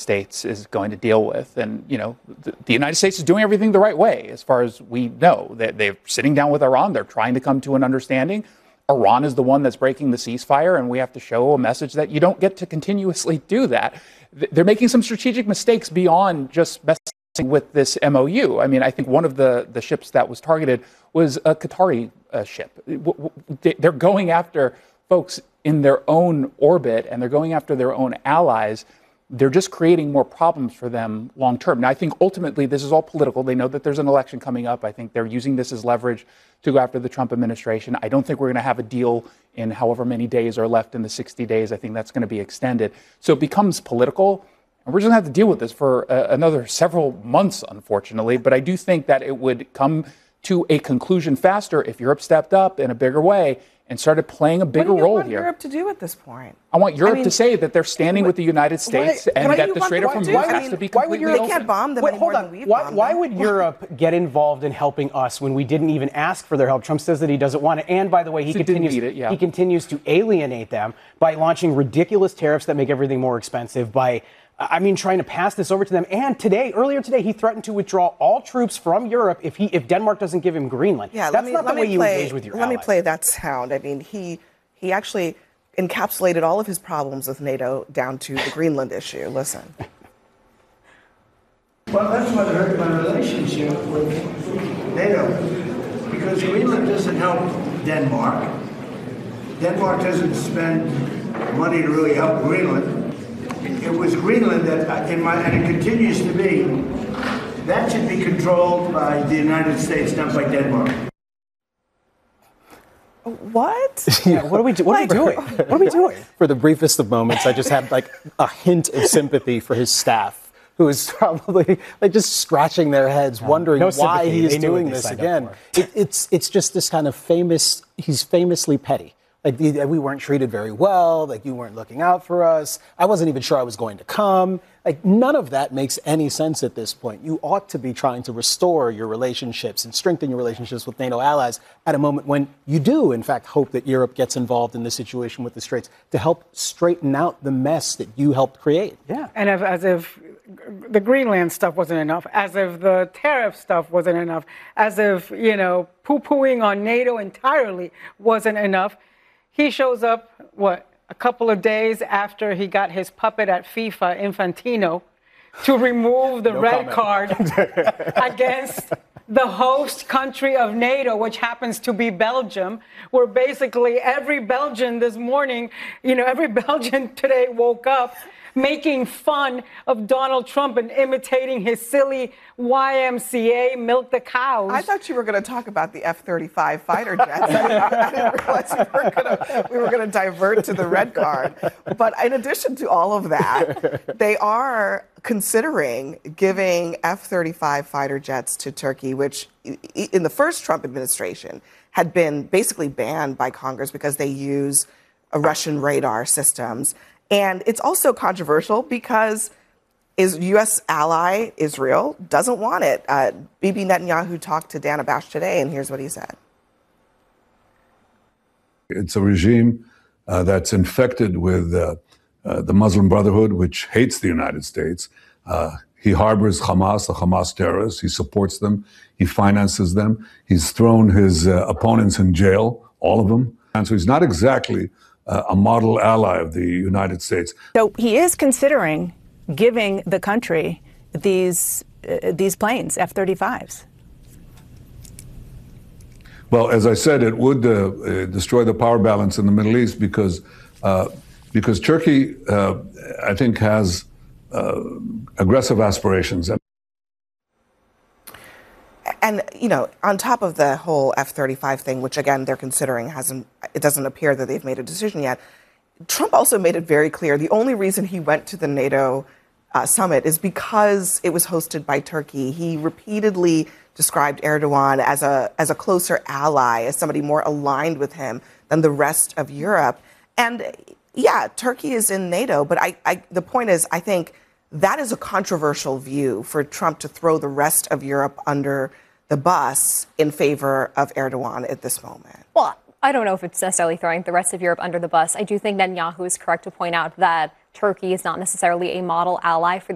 States is going to deal with. And, the United States is doing everything the right way, as far as we know. They're sitting down with Iran. They're trying to come to an understanding. Iran is the one that's breaking the ceasefire, and we have to show a message that you don't get to continuously do that. They're making some strategic mistakes beyond just messing with this MOU. I mean, I think one of the ships that was targeted was a Qatari ship. They're going after folks in their own orbit, and they're going after their own allies. They're just creating more problems for them long term. Now, I think ultimately this is all political. They know that there's an election coming up. I think they're using this as leverage to go after the Trump administration. I don't think we're going to have a deal in however many days are left in the 60 days. I think that's going to be extended. So it becomes political. And we're just going to have to deal with this for another several months, unfortunately. But I do think that it would come to a conclusion faster if Europe stepped up in a bigger way and started playing a bigger role here. What do you want Europe to do at this point? I want Europe to say that they're standing with the United States and that the Strait of Hormuz has to be completely open. They can't bomb them anymore than we've bombed them. Why would Europe get involved in helping us when we didn't even ask for their help? Trump says that he doesn't want it. And by the way, he continues to alienate them by launching ridiculous tariffs that make everything more expensive, by trying to pass this over to them. And earlier today, he threatened to withdraw all troops from Europe if Denmark doesn't give him Greenland. Yeah, that's not the way you engage with your allies. Let me play that sound. I mean, he actually encapsulated all of his problems with NATO down to the Greenland issue. Listen. Well, that's what hurt my relationship with NATO, because Greenland doesn't help Denmark. Denmark doesn't spend money to really help Greenland. It was Greenland that, and it continues to be, that should be controlled by the United States, not by Denmark. What? Yeah, what are we doing? What are we doing? For the briefest of moments, I just had a hint of sympathy for his staff, who is probably just scratching their heads, wondering why he is doing this again. It's just this kind of he's famously petty. We weren't treated very well, you weren't looking out for us. I wasn't even sure I was going to come. None of that makes any sense at this point. You ought to be trying to restore your relationships and strengthen your relationships with NATO allies at a moment when you do, in fact, hope that Europe gets involved in this situation with the Straits to help straighten out the mess that you helped create. Yeah. And as if the Greenland stuff wasn't enough, as if the tariff stuff wasn't enough, as if, poo-pooing on NATO entirely wasn't enough, he shows up, a couple of days after he got his puppet at FIFA, Infantino, to remove the red card against the host country of NATO, which happens to be Belgium, where basically every Belgian this morning, every Belgian today woke up making fun of Donald Trump and imitating his silly YMCA milk the cows. I thought you were going to talk about the F-35 fighter jets. I didn't realize we were going to divert to the red card. But in addition to all of that, they are considering giving F-35 fighter jets to Turkey, which in the first Trump administration had been basically banned by Congress because they use Russian radar systems. And it's also controversial because U.S. ally Israel doesn't want it. Bibi Netanyahu talked to Dana Bash today, and here's what he said. It's a regime that's infected with the Muslim Brotherhood, which hates the United States. He harbors Hamas, the Hamas terrorists. He supports them. He finances them. He's thrown his opponents in jail, all of them. And so he's not exactly a model ally of the United States. So he is considering giving the country these planes, F-35s. Well, as I said, it would destroy the power balance in the Middle East because Turkey, I think, has aggressive aspirations. And, on top of the whole F-35 thing, which, again, they're considering, it doesn't appear that they've made a decision yet, Trump also made it very clear the only reason he went to the NATO summit is because it was hosted by Turkey. He repeatedly described Erdogan as a closer ally, as somebody more aligned with him than the rest of Europe. And, yeah, Turkey is in NATO, but the point is, I think that is a controversial view for Trump to throw the rest of Europe under the bus in favor of Erdogan at this moment. Well, I don't know if it's necessarily throwing the rest of Europe under the bus. I do think Netanyahu is correct to point out that Turkey is not necessarily a model ally for